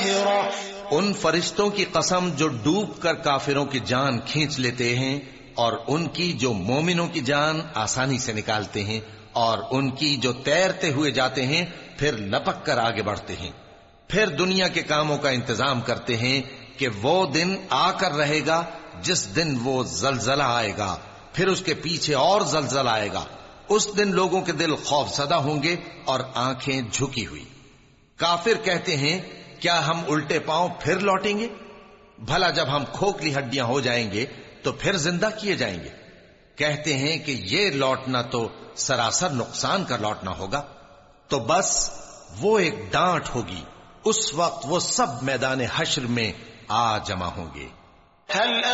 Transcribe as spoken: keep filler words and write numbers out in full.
उन फरिश्तों की कसम जो डूब कर काफिरों की जान खींच लेते हैं, और उनकी जो मोमिनों की जान आसानी से निकालते हैं, और उनकी जो तैरते हुए जाते हैं फिर लपक कर आगे बढ़ते हैं। फिर दुनिया के कामों का इंतजाम करते हैं कि वो दिन आकर रहेगा जिस दिन वो जलजला आएगा, फिर उसके पीछे और जलजला आएगा। उस दिन लोगों के दिल खौफसदा होंगे और आंखें झुकी हुई। काफिर कहते हैं, क्या हम उल्टे पांव फिर लौटेंगे? भला जब हम खोखली हड्डियां हो जाएंगे तो फिर जिंदा किए जाएंगे। कहते हैं कि ये लौटना तो सरासर नुकसान का लौटना होगा। तो बस वो एक डांट होगी, उस वक्त वो सब मैदान हश्र में आ जमा होंगे।